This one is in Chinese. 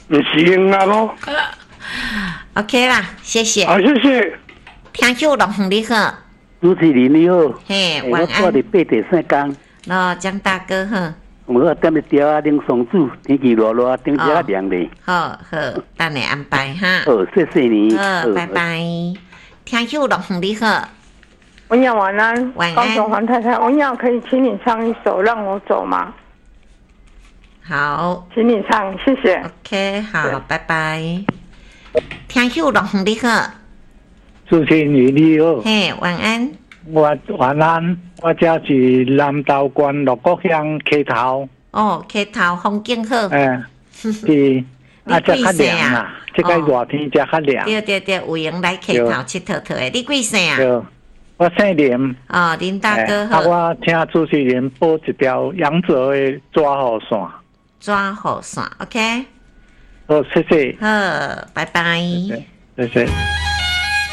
是用啊咯。 OK 啦，谢谢。 好，谢谢。 听友龙凤你好， 主持人你好， 嘿， 我晚安。 住伫八地三江， 喏，江大哥好， 我踮咧钓啊，啉松子，天气热热，顶遮凉咧。 好，等你安排哈。 好，谢谢你。 好，拜拜。听友龙凤你好， 文雅晚安， 晚安高雄黄太太，文雅可以请你唱一首《让我走》吗？ 好请你唱，谢谢。 ，OK，好，拜拜。听友龙凤你好， 主持人你好， 嘿，晚安。 我晚安，我这是南投县鹿谷乡溪头， 哦，溪头风景好。 是啊，这较凉啊，这个热天这较凉。 对，有闲来溪头佚佗佗的。你几岁啊？ 对，我姓林。 哦，林大哥好。 我请主持人播一条杨泽的抓雨伞。 抓雨伞 ，OK。 好，谢谢。 好，拜拜。 谢谢。